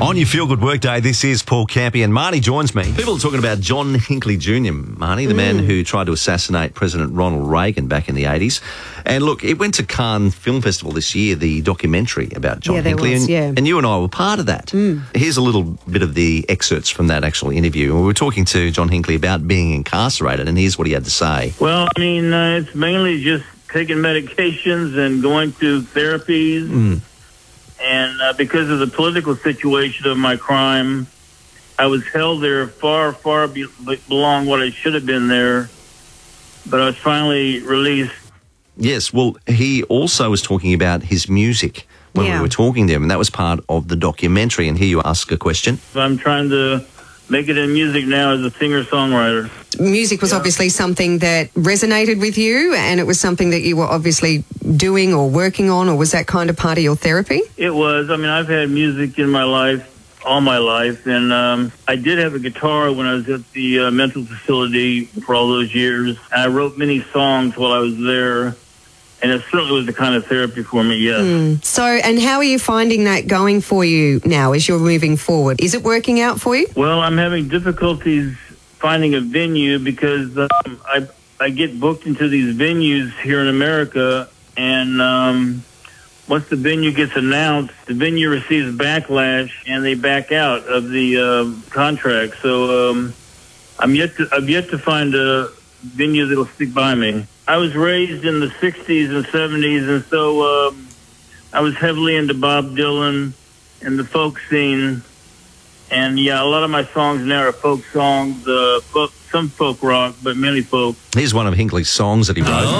On your Feel Good Workday, this is Paul Campy and Marnie joins me. People are talking about John Hinckley Jr., Marnie, the man who tried to assassinate President Ronald Reagan back in the 80s. And look, it went to Cannes Film Festival this year, the documentary about John Hinckley. And you and I were part of that. Here's a little bit of the excerpts from that actual interview. We were talking to John Hinckley about being incarcerated, and here's what he had to say. Well, I mean, it's mainly just taking medications and going to therapies. And because of the political situation of my crime, I was held there far beyond what I should have been there. But I was finally released. Yes, well, he also was talking about his music when we were talking to him, and that was part of the documentary. And here you ask a question. I'm trying to make it in music now as a singer-songwriter. Music was obviously something that resonated with you, and it was something that you were obviously doing or working on, or was that kind of part of your therapy? It was. I mean, I've had music in my life, all my life, and I did have a guitar when I was at the mental facility for all those years. And I wrote many songs while I was there, and it certainly was the kind of therapy for me, yes. So, and how are you finding that going for you now as you're moving forward? Is it working out for you? Well, I'm having difficulties finding a venue because I get booked into these venues here in America, and once the venue gets announced, the venue receives backlash and they back out of the contract. So I've yet to find a venue that'll stick by me. I was raised in the 60s and 70s, and so I was heavily into Bob Dylan and the folk scene. And, yeah, a lot of my songs now are folk songs, some folk rock, but many folk. Here's one of Hinckley's songs that he wrote.